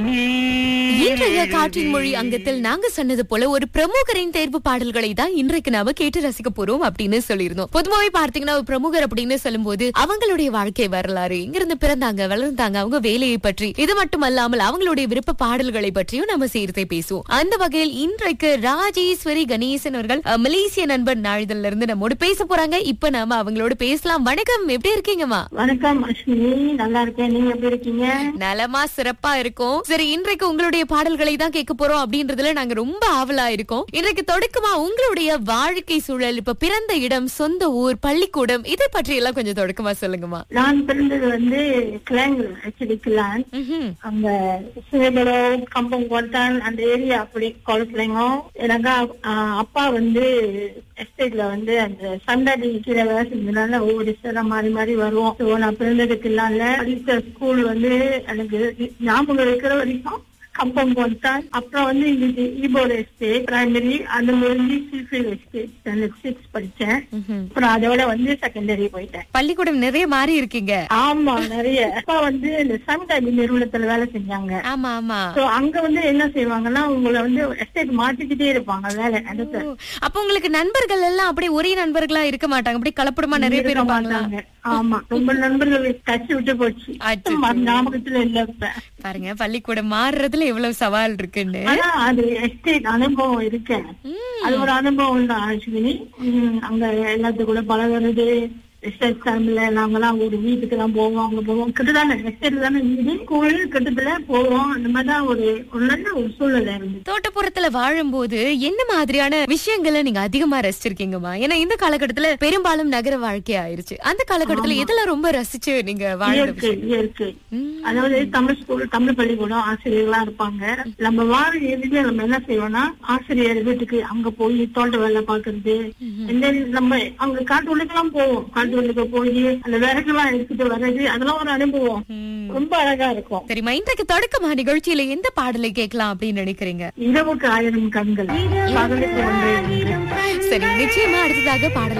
இன்றைய காற்றின் மொழி அங்கத்தில் நாங்க சொன்னது போல ஒரு பிரமுகரின் தேர்வு பாடல்களை தான் இன்றைக்கு நாம கேட்டு ரசிக்க போறோம் அப்படின்னு சொல்லியிருந்தோம். பொதுவாவே பார்த்தீங்கன்னா ஒரு பிரமுகர் அப்படின்னு சொல்லும்போது அவங்களுடைய வாழ்க்கை வரலாறு, இங்கிருந்து பிறந்தாங்க வளர்ந்தாங்க, அவங்க வேலையை பற்றி, இது மட்டுமல்லாமல் அவங்களுடைய விருப்ப பாடல்களை பற்றியும் நம்ம சேர்த்தே பேசுவோம். அந்த வகையில் இன்றைக்கு ராஜேஸ்வரி கணேசன் அவர்கள் மலேசிய நண்பர் நாளிதழ்ல இருந்து நம்மோடு பேச போறாங்க. இப்ப நாம அவங்களோட பேசலாம். வணக்கம், எப்படி இருக்கீங்கம்மா? வணக்கம் அஸ்வினி, நல்லா இருக்கேன். நீங்க எப்படி இருக்கீங்க? நலமா, சிறப்பா இருக்கும். சரி, இன்றைக்கு உங்களுடைய பாடல்களை தான் கேட்க போறோம் அப்படின்றதுல நாங்க ரொம்ப ஆவலா இருக்கோம். இன்றைக்கு தொடக்கமா உங்களுடைய வாழ்க்கை சூழல், இப்ப பிறந்த இடம், சொந்த ஊர், பள்ளிக்கூடம், இதை பற்றி எல்லாம் கொஞ்சம் தொடக்கமா சொல்லுங்கம்மா. நான் பிறந்தது வந்து கிளாங்கல், ஆக்சுவலி கிளான். அங்க சேபலம், கம்பம் கோட்டான் அந்த ஏரியா அப்படி குளத்துலங்க. எனக்கு அப்பா வந்து எஸ்டேட்ல வந்து அந்த சண்டாடி கீழே வேலை செஞ்சதுனால ஒவ்வொரு சில மாறி மாறி வருவோம். நான் பிறந்ததுக்கு இல்லாம படித்த ஸ்கூல் வந்து எனக்கு ஞாபகம் இருக்கிற வரைக்கும் கம்பம் கோட்டான். அப்புறம் வந்து இன்னைக்கு ஈபோர் எஸ்டேட் பிரைமரி, அந்த மாதிரி சில்ஃபீல் எஸ்டேட் ஸ்டாண்டர்ட் 6 படிச்சேன். அப்புறம் அதோட வந்து செகண்டரி போயிட்டேன். பள்ளிக்கூடம் நிறைய மாறி இருக்கீங்க. ஆமா, நிறைய. அப்பா வந்து இந்த சன்டைம் நிறுவனத்துல வேலை செஞ்சாங்க. ஆமா ஆமா. அங்க வந்து என்ன செய்வாங்கன்னா உங்களை வந்து எஸ்டேட் மாத்திக்கிட்டே இருப்பாங்க வேலை. அப்ப உங்களுக்கு நண்பர்கள் எல்லாம் அப்படியே ஒரே நண்பர்களா இருக்க மாட்டாங்க, அப்படி கலப்படமா நிறைய பேர் இருப்பாங்களா? ஆமா, ரொம்ப நண்பர்கள் கட்சி விட்டு போச்சு, ஞாபகத்துல இல்ல. பாருங்க, பள்ளிக்கூடம் மாறுறதுல எவ்வளவு சவால் இருக்குன்னு. ஆனா அது எஸ்டேட் அனுபவம் இருக்கு, அது ஒரு அனுபவம் தான் அஸ்வினி. அங்க எல்லாத்து கூட பழகிறது. நாங்கெல்லாம் ஒரு வீட்டுக்கு தான் போவோம், அங்க போவோம். கிட்டதான எஸ்டேட்ல தானே வீடு, கோயில் கிட்டத்துல போவோம். அந்த மாதிரிதான் ஒரு நல்ல ஒரு சூழ்நிலை இருந்து. தோட்டப்புறத்துல வாழும்போது என்ன மாதிரியான விஷயங்களை நீங்க அதிகமா ரசிச்சிருக்கீங்கம்மா? ஏன்னா இந்த காலகட்டத்துல பெரும்பாலும் நகர வாழ்க்கை ஆயிருச்சு. அந்த காலகட்டத்துல இதெல்லாம் ரொம்ப ரசிச்சு நீங்க வாழ்க்கை? இயற்கை, அதாவது தமிழ் ஸ்கூல், தமிழ் பள்ளிக்கூடம், ஆசிரியர்களா இருப்பாங்க. நம்ம வார எதிரில நம்ம என்ன செய்வோம்னா ஆசிரியர் வீட்டுக்கு அங்க போய் தோட்ட வேலை பாக்குறது. நம்ம அங்க காட்டுக்குள்ளுக்கெல்லாம் போவோம். காட்டுக்குள்ளுக்கு போய் அந்த விறகுலாம் எடுத்துட்டு வர்றது, அதெல்லாம் ஒரு அனுபவம் ரொம்ப அழகா இருக்கும். சரிம்மா, இன்றைக்கு தொடக்கமா நிகழ்ச்சியில எந்த பாடலை கேட்கலாம் அப்படின்னு நினைக்கிறீங்க? இரவுக்கு 1000 கண்கள், பகலுக்கு 1. சரி, நிச்சயமா அடுத்ததாக பாடல்